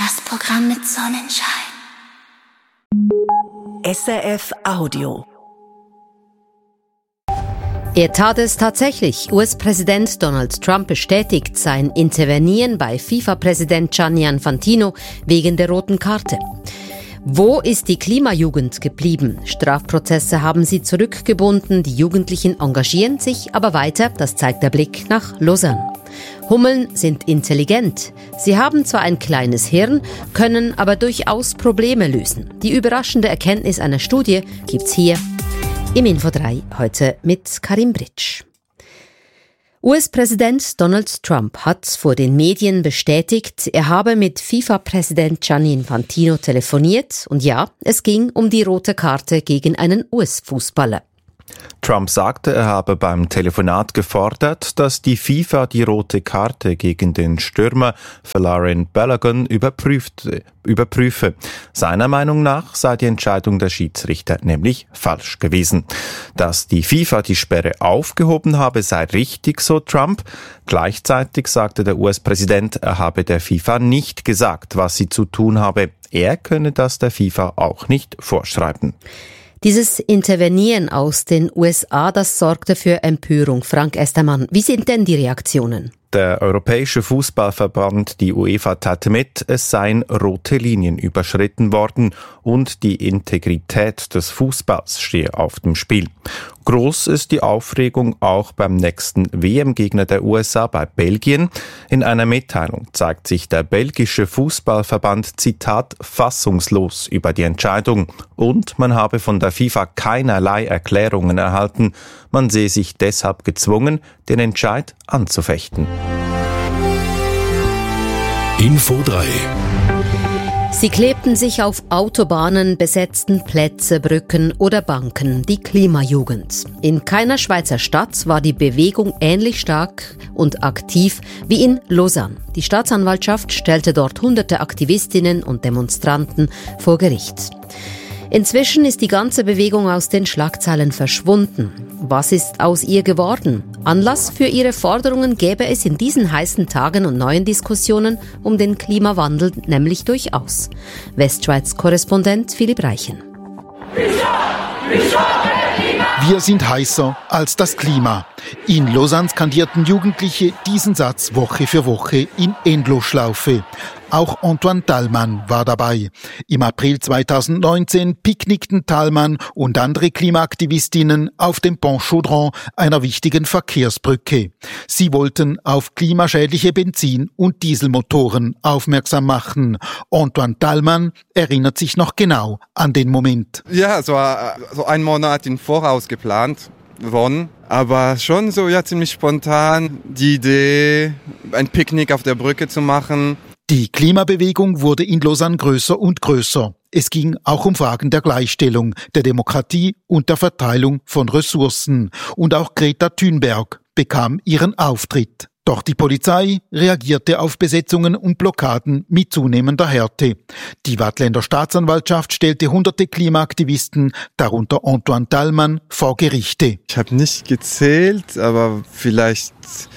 Das Programm mit Sonnenschein. SRF Audio. Er tat es tatsächlich. US-Präsident Donald Trump bestätigt sein Intervenieren bei FIFA-Präsident Gianni Infantino wegen der roten Karte. Wo ist die Klimajugend geblieben? Strafprozesse haben sie zurückgebunden, die Jugendlichen engagieren sich aber weiter, das zeigt der Blick nach Lausanne. Hummeln sind intelligent. Sie haben zwar ein kleines Hirn, können aber durchaus Probleme lösen. Die überraschende Erkenntnis einer Studie gibt's hier im Info 3 heute mit Karim Britsch. US-Präsident Donald Trump hat vor den Medien bestätigt, er habe mit FIFA-Präsident Gianni Infantino telefoniert und ja, es ging um die rote Karte gegen einen US-Fußballer. Trump sagte, er habe beim Telefonat gefordert, dass die FIFA die rote Karte gegen den Stürmer Folarin Balogun überprüfe. Seiner Meinung nach sei die Entscheidung der Schiedsrichter nämlich falsch gewesen. Dass die FIFA die Sperre aufgehoben habe, sei richtig, so Trump. Gleichzeitig sagte der US-Präsident, er habe der FIFA nicht gesagt, was sie zu tun habe. Er könne das der FIFA auch nicht vorschreiben. Dieses Intervenieren aus den USA, das sorgte für Empörung. Frank Estermann, wie sind denn die Reaktionen? Der Europäische Fußballverband, die UEFA, teilte mit, es seien rote Linien überschritten worden und die Integrität des Fußballs stehe auf dem Spiel. Groß ist die Aufregung auch beim nächsten WM-Gegner der USA, bei Belgien. In einer Mitteilung zeigt sich der belgische Fußballverband, Zitat, fassungslos über die Entscheidung und man habe von der FIFA keinerlei Erklärungen erhalten. Man sehe sich deshalb gezwungen, den Entscheid anzufechten. Info 3. Sie klebten sich auf Autobahnen, besetzten Plätze, Brücken oder Banken, die Klimajugend. In keiner Schweizer Stadt war die Bewegung ähnlich stark und aktiv wie in Lausanne. Die Staatsanwaltschaft stellte dort hunderte Aktivistinnen und Demonstranten vor Gericht. Inzwischen ist die ganze Bewegung aus den Schlagzeilen verschwunden. Was ist aus ihr geworden? Anlass für ihre Forderungen gäbe es in diesen heißen Tagen und neuen Diskussionen um den Klimawandel nämlich durchaus. Westschweiz-Korrespondent Philipp Reichen. Wir sind heißer als das Klima. In Lausanne skandierten Jugendliche diesen Satz Woche für Woche in Endlosschlaufe. Auch Antoine Thalmann war dabei. Im April 2019 picknickten Thalmann und andere Klimaaktivistinnen auf dem Pont Chaudron, einer wichtigen Verkehrsbrücke. Sie wollten auf klimaschädliche Benzin- und Dieselmotoren aufmerksam machen. Antoine Thalmann erinnert sich noch genau an den Moment. Ja, es war so einen Monat im Voraus geplant worden, aber schon so ziemlich spontan die Idee, ein Picknick auf der Brücke zu machen. Die Klimabewegung wurde in Lausanne größer und größer. Es ging auch um Fragen der Gleichstellung, der Demokratie und der Verteilung von Ressourcen. Und auch Greta Thunberg bekam ihren Auftritt. Doch die Polizei reagierte auf Besetzungen und Blockaden mit zunehmender Härte. Die Waadtländer Staatsanwaltschaft stellte hunderte Klimaaktivisten, darunter Antoine Thalmann, vor Gerichte. Ich habe nicht gezählt, aber vielleicht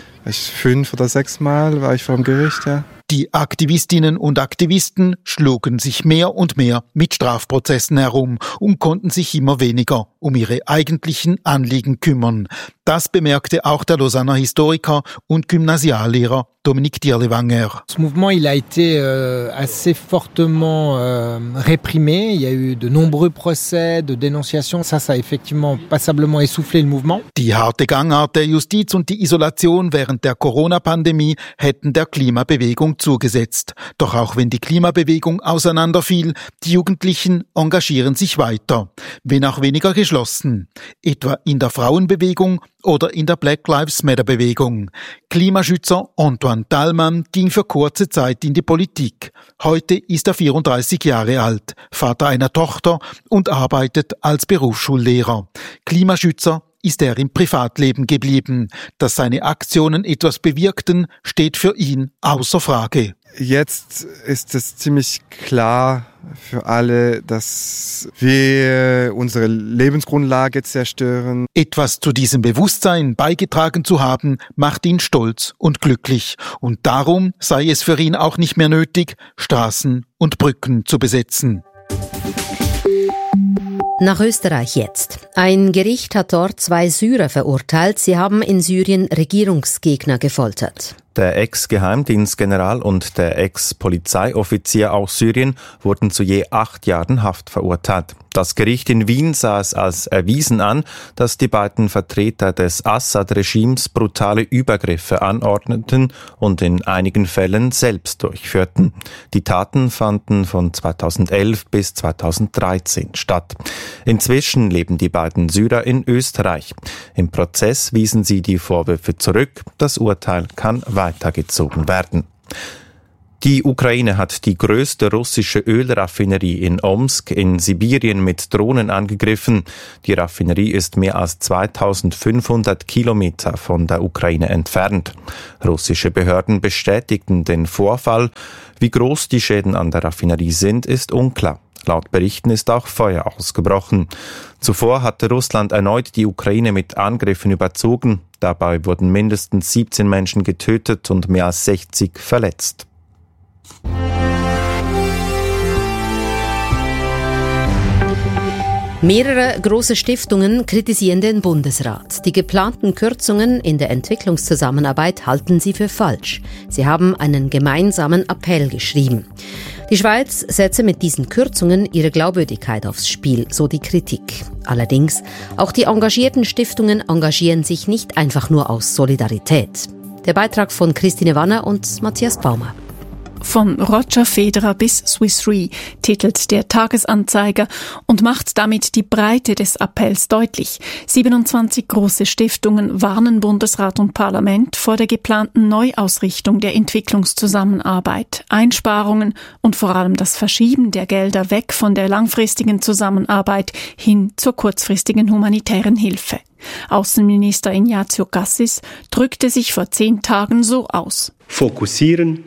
5 oder 6 Mal war ich vor dem Gericht, ja. Die Aktivistinnen und Aktivisten schlugen sich mehr und mehr mit Strafprozessen herum und konnten sich immer weniger um ihre eigentlichen Anliegen kümmern. Das bemerkte auch der Lausanner Historiker und Gymnasiallehrer Dominique Dirlewanger. Ce mouvement, il a été assez fortement réprimé. Il y a eu de nombreux procès, de dénonciations. Ça a effectivement passablement essoufflé le mouvement. Die harte Gangart der Justiz und die Isolation während der Corona-Pandemie hätten der Klimabewegung zugesetzt. Doch auch wenn die Klimabewegung auseinanderfiel, die Jugendlichen engagieren sich weiter, wenn auch weniger geschlossen, etwa in der Frauenbewegung oder in der Black Lives Matter Bewegung. Klimaschützer Antoine Thalmann ging für kurze Zeit in die Politik. Heute ist er 34 Jahre alt, Vater einer Tochter und arbeitet als Berufsschullehrer. Klimaschützer ist er im Privatleben geblieben. Dass seine Aktionen etwas bewirkten, steht für ihn außer Frage. Jetzt ist es ziemlich klar für alle, dass wir unsere Lebensgrundlage zerstören. Etwas zu diesem Bewusstsein beigetragen zu haben, macht ihn stolz und glücklich. Und darum sei es für ihn auch nicht mehr nötig, Straßen und Brücken zu besetzen. Nach Österreich jetzt. Ein Gericht hat dort 2 Syrer verurteilt. Sie haben in Syrien Regierungsgegner gefoltert. Der Ex-Geheimdienstgeneral und der Ex-Polizeioffizier aus Syrien wurden zu je 8 Jahren Haft verurteilt. Das Gericht in Wien sah es als erwiesen an, dass die beiden Vertreter des Assad-Regimes brutale Übergriffe anordneten und in einigen Fällen selbst durchführten. Die Taten fanden von 2011 bis 2013 statt. Inzwischen leben die beiden Syrer in Österreich. Im Prozess wiesen sie die Vorwürfe zurück. Das Urteil kann weitergezogen werden. Die Ukraine hat die größte russische Ölraffinerie in Omsk in Sibirien mit Drohnen angegriffen. Die Raffinerie ist mehr als 2500 Kilometer von der Ukraine entfernt. Russische Behörden bestätigten den Vorfall. Wie groß die Schäden an der Raffinerie sind, ist unklar. Laut Berichten ist auch Feuer ausgebrochen. Zuvor hatte Russland erneut die Ukraine mit Angriffen überzogen. Dabei wurden mindestens 17 Menschen getötet und mehr als 60 verletzt. Mehrere große Stiftungen kritisieren den Bundesrat. Die geplanten Kürzungen in der Entwicklungszusammenarbeit halten sie für falsch. Sie haben einen gemeinsamen Appell geschrieben. Die Schweiz setze mit diesen Kürzungen ihre Glaubwürdigkeit aufs Spiel, so die Kritik. Allerdings, auch die engagierten Stiftungen engagieren sich nicht einfach nur aus Solidarität. Der Beitrag von Christine Wanner und Matthias Baumer. Von Roger Federer bis Swiss Re titelt der Tagesanzeiger und macht damit die Breite des Appells deutlich. 27 große Stiftungen warnen Bundesrat und Parlament vor der geplanten Neuausrichtung der Entwicklungszusammenarbeit, Einsparungen und vor allem das Verschieben der Gelder weg von der langfristigen Zusammenarbeit hin zur kurzfristigen humanitären Hilfe. Außenminister Ignazio Cassis drückte sich vor 10 Tagen so aus. Fokussieren,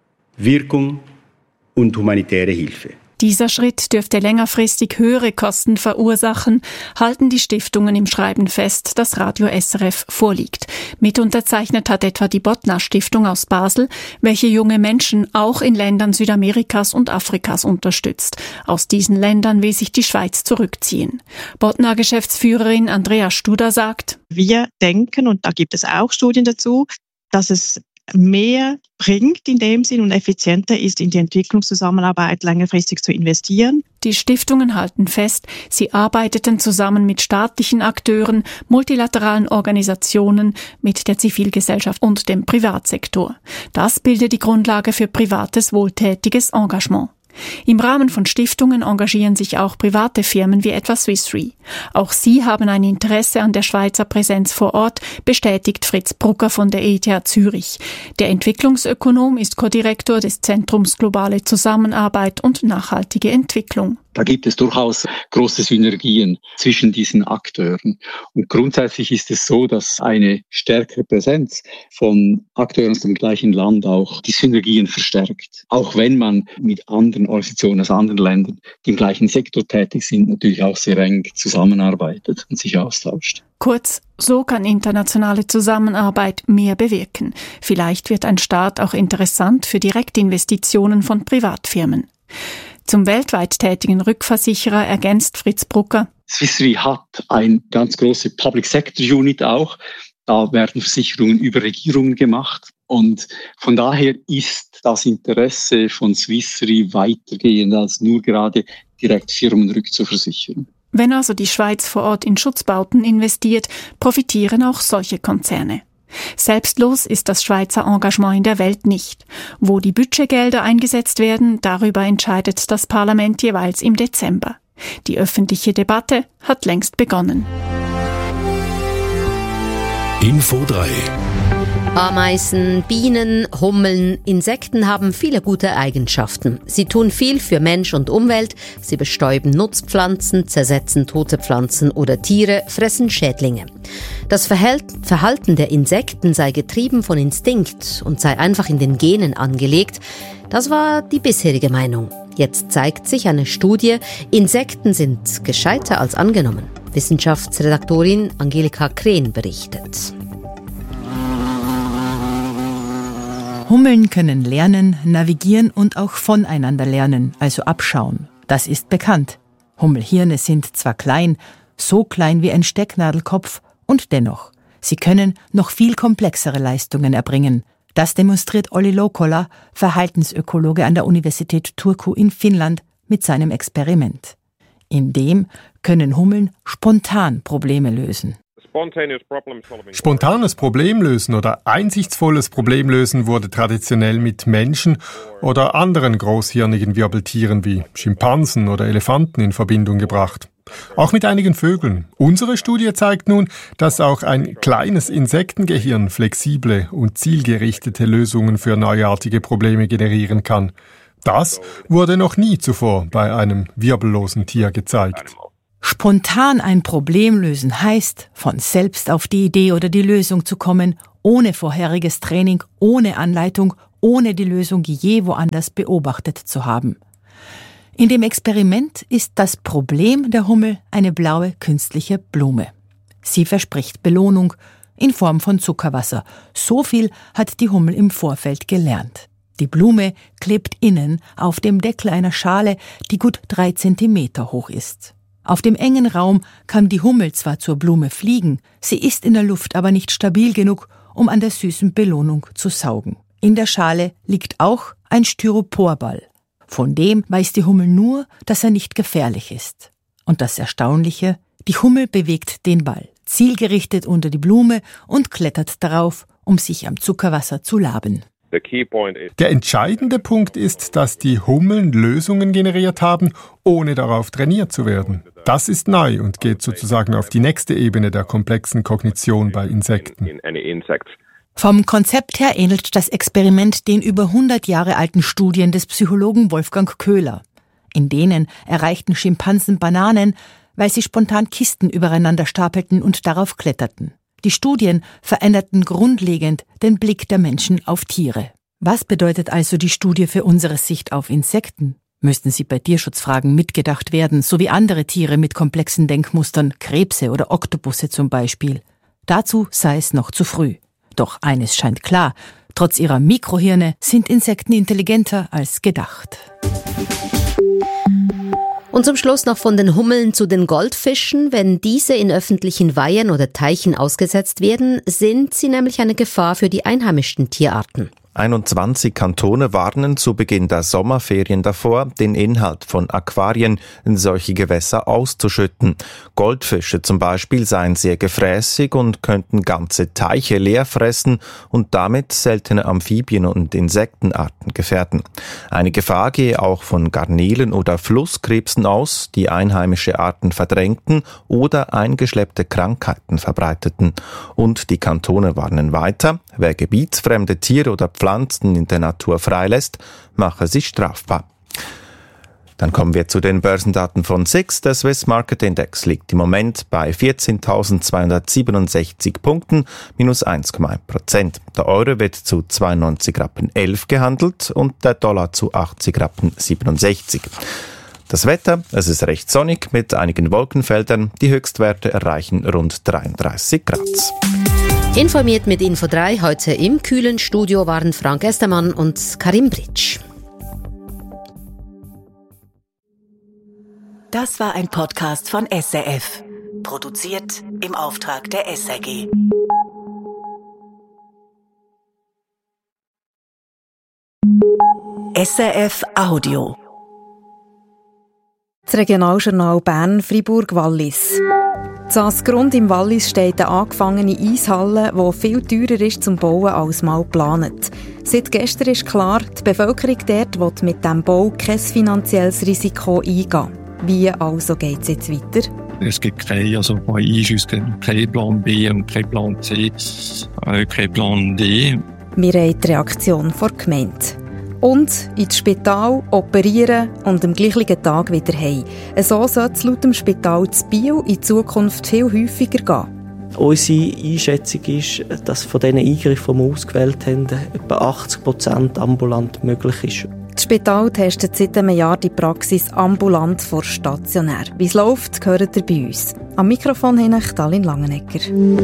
Wirkung und humanitäre Hilfe. Dieser Schritt dürfte längerfristig höhere Kosten verursachen, halten die Stiftungen im Schreiben fest, das Radio SRF vorliegt. Mitunterzeichnet hat etwa die Bottner Stiftung aus Basel, welche junge Menschen auch in Ländern Südamerikas und Afrikas unterstützt. Aus diesen Ländern will sich die Schweiz zurückziehen. Bottner Geschäftsführerin Andrea Studer sagt: Wir denken, und da gibt es auch Studien dazu, dass es mehr bringt in dem Sinn und effizienter ist, in die Entwicklungszusammenarbeit längerfristig zu investieren. Die Stiftungen halten fest, sie arbeiteten zusammen mit staatlichen Akteuren, multilateralen Organisationen, mit der Zivilgesellschaft und dem Privatsektor. Das bildet die Grundlage für privates, wohltätiges Engagement. Im Rahmen von Stiftungen engagieren sich auch private Firmen wie etwa Swiss Re. Auch sie haben ein Interesse an der Schweizer Präsenz vor Ort, bestätigt Fritz Brucker von der ETH Zürich. Der Entwicklungsökonom ist Co-Direktor des Zentrums Globale Zusammenarbeit und nachhaltige Entwicklung. Da gibt es durchaus große Synergien zwischen diesen Akteuren. Und grundsätzlich ist es so, dass eine stärkere Präsenz von Akteuren aus dem gleichen Land auch die Synergien verstärkt. Auch wenn man mit anderen Organisationen aus anderen Ländern, die im gleichen Sektor tätig sind, natürlich auch sehr eng zusammenarbeitet und sich austauscht. Kurz, so kann internationale Zusammenarbeit mehr bewirken. Vielleicht wird ein Staat auch interessant für Direktinvestitionen von Privatfirmen. Zum weltweit tätigen Rückversicherer ergänzt Fritz Brucker: Swiss Re hat eine ganz große Public Sector Unit auch. Da werden Versicherungen über Regierungen gemacht. Und von daher ist das Interesse von Swiss Re weitergehend als nur gerade direkt Firmen rückzuversichern. Wenn also die Schweiz vor Ort in Schutzbauten investiert, profitieren auch solche Konzerne. Selbstlos ist das Schweizer Engagement in der Welt nicht. Wo die Budgetgelder eingesetzt werden, darüber entscheidet das Parlament jeweils im Dezember. Die öffentliche Debatte hat längst begonnen. Info 3 Ameisen, Bienen, Hummeln, Insekten haben viele gute Eigenschaften. Sie tun viel für Mensch und Umwelt. Sie bestäuben Nutzpflanzen, zersetzen tote Pflanzen oder Tiere, fressen Schädlinge. Das Verhalten der Insekten sei getrieben von Instinkt und sei einfach in den Genen angelegt. Das war die bisherige Meinung. Jetzt zeigt sich eine Studie, Insekten sind gescheiter als angenommen. Wissenschaftsredaktorin Angelika Krehn berichtet. Hummeln können lernen, navigieren und auch voneinander lernen, also abschauen. Das ist bekannt. Hummelhirne sind zwar klein, so klein wie ein Stecknadelkopf, und dennoch, sie können noch viel komplexere Leistungen erbringen. Das demonstriert Olli Loukola, Verhaltensökologe an der Universität Turku in Finnland, mit seinem Experiment. In dem können Hummeln spontan Probleme lösen. Spontanes Problemlösen oder einsichtsvolles Problemlösen wurde traditionell mit Menschen oder anderen großhirnigen Wirbeltieren wie Schimpansen oder Elefanten in Verbindung gebracht. Auch mit einigen Vögeln. Unsere Studie zeigt nun, dass auch ein kleines Insektengehirn flexible und zielgerichtete Lösungen für neuartige Probleme generieren kann. Das wurde noch nie zuvor bei einem wirbellosen Tier gezeigt. Spontan ein Problem lösen heißt, von selbst auf die Idee oder die Lösung zu kommen, ohne vorheriges Training, ohne Anleitung, ohne die Lösung je woanders beobachtet zu haben. In dem Experiment ist das Problem der Hummel eine blaue künstliche Blume. Sie verspricht Belohnung in Form von Zuckerwasser. So viel hat die Hummel im Vorfeld gelernt. Die Blume klebt innen auf dem Deckel einer Schale, die gut 3 Zentimeter hoch ist. Auf dem engen Raum kann die Hummel zwar zur Blume fliegen, sie ist in der Luft aber nicht stabil genug, um an der süßen Belohnung zu saugen. In der Schale liegt auch ein Styroporball. Von dem weiß die Hummel nur, dass er nicht gefährlich ist. Und das Erstaunliche, die Hummel bewegt den Ball, zielgerichtet unter die Blume und klettert darauf, um sich am Zuckerwasser zu laben. Der entscheidende Punkt ist, dass die Hummeln Lösungen generiert haben, ohne darauf trainiert zu werden. Das ist neu und geht sozusagen auf die nächste Ebene der komplexen Kognition bei Insekten. Vom Konzept her ähnelt das Experiment den über 100 Jahre alten Studien des Psychologen Wolfgang Köhler. In denen erreichten Schimpansen Bananen, weil sie spontan Kisten übereinander stapelten und darauf kletterten. Die Studien veränderten grundlegend den Blick der Menschen auf Tiere. Was bedeutet also die Studie für unsere Sicht auf Insekten? Müssten sie bei Tierschutzfragen mitgedacht werden, so wie andere Tiere mit komplexen Denkmustern, Krebse oder Oktopusse zum Beispiel? Dazu sei es noch zu früh. Doch eines scheint klar, trotz ihrer Mikrohirne sind Insekten intelligenter als gedacht. Und zum Schluss noch von den Hummeln zu den Goldfischen. Wenn diese in öffentlichen Weihen oder Teichen ausgesetzt werden, sind sie nämlich eine Gefahr für die einheimischen Tierarten. 21 Kantone warnen zu Beginn der Sommerferien davor, den Inhalt von Aquarien in solche Gewässer auszuschütten. Goldfische zum Beispiel seien sehr gefräßig und könnten ganze Teiche leer fressen und damit seltene Amphibien- und Insektenarten gefährden. Eine Gefahr gehe auch von Garnelen oder Flusskrebsen aus, die einheimische Arten verdrängten oder eingeschleppte Krankheiten verbreiteten. Und die Kantone warnen weiter, wer gebietsfremde Tiere oder Pflanzen in der Natur freilässt, mache sie strafbar. Dann kommen wir zu den Börsendaten von SIX. Der Swiss Market Index liegt im Moment bei 14.267 Punkten, minus 1,1%. Der Euro wird zu 92,11 Rappen gehandelt und der Dollar zu 80,67 Rappen. Das Wetter, es ist recht sonnig mit einigen Wolkenfeldern. Die Höchstwerte erreichen rund 33 Grad. Informiert mit Info 3. Heute im kühlen Studio waren Frank Estermann und Karim Britsch. Das war ein Podcast von SRF. Produziert im Auftrag der SRG. SRF Audio. Das Regionaljournal Bern-Fribourg-Wallis. In Asgrund im Wallis steht eine angefangene Eishalle, die viel teurer ist zum Bauen als mal geplant. Seit gestern ist klar, die Bevölkerung dort will mit diesem Bau kein finanzielles Risiko eingehen. Wie also geht es jetzt weiter? Es gibt keinen Einschüsse, kein Plan B und kein Plan C, kein Plan D. Wir haben die Reaktion der Gemeinde. Und ins Spital operieren und am gleichen Tag wieder heim. So soll es laut dem Spital zu Biel in Zukunft viel häufiger gehen. Unsere Einschätzung ist, dass von diesen Eingriffen, die wir ausgewählt haben, etwa 80% ambulant möglich ist. Das Spital testet seit einem Jahr die Praxis ambulant vor stationär. Wie es läuft, hört ihr bei uns. Am Mikrofon hin Dalin Langenegger.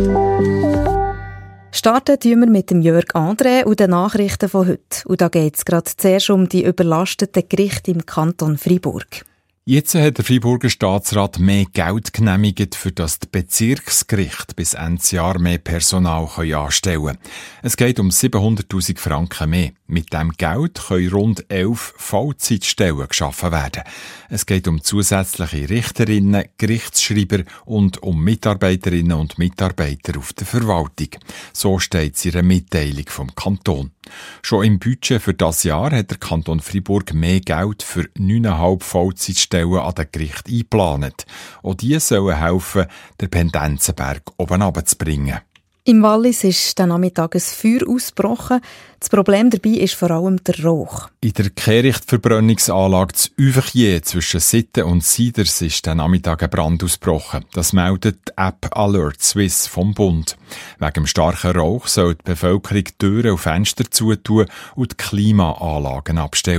Starten tun wir mit dem Jörg André und den Nachrichten von heute. Und da geht es gerade zuerst um die überlasteten Gerichte im Kanton Freiburg. Jetzt hat der Freiburger Staatsrat mehr Geld genehmigt, für das die Bezirksgerichte bis Ende Jahr mehr Personal anstellen können. Es geht um 700'000 Franken mehr. Mit diesem Geld können rund 11 Vollzeitstellen geschaffen werden. Es geht um zusätzliche Richterinnen, Gerichtsschreiber und um Mitarbeiterinnen und Mitarbeiter auf der Verwaltung. So steht es in einer Mitteilung vom Kanton. Schon im Budget für das Jahr hat der Kanton Freiburg mehr Geld für 9,5 Vollzeitstellen an den Gerichten eingeplant. Auch die sollen helfen, den Pendenzenberg oben runterzubringen. Im Wallis ist dann Nachmittag ein Feuer ausgebrochen. Das Problem dabei ist vor allem der Rauch. In der Kehrichtverbrennungsanlage zu Uverchier zwischen Sitten und Siders ist dann Nachmittag ein Brand ausgebrochen. Das meldet die App Alert Swiss vom Bund. Wegen dem starken Rauch soll die Bevölkerung Türen und Fenster zutun und die Klimaanlagen abstellen.